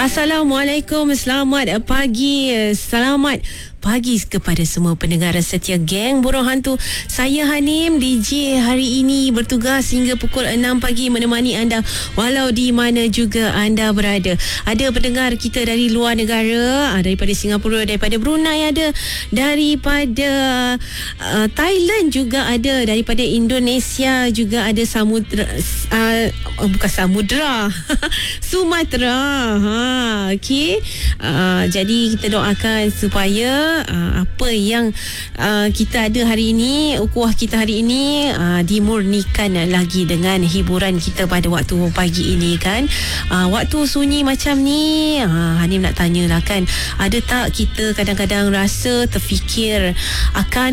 Assalamualaikum, selamat pagi. Selamat pagi kepada semua pendengar setia geng Burung Hantu. Saya Hanim, DJ hari ini bertugas hingga pukul 6 pagi menemani anda walau di mana juga anda berada. Ada pendengar kita dari luar negara, daripada Singapura, daripada Brunei ada, daripada Thailand juga ada, daripada Indonesia juga ada, bukan samudra Sumatera. Okey. Jadi kita doakan supaya apa yang kita ada hari ini, ukhuwah kita hari ini dimurnikan lagi dengan hiburan kita pada waktu pagi ini kan. Waktu sunyi macam ni, Hanim nak tanyalah kan, ada tak kita kadang-kadang rasa terfikir akan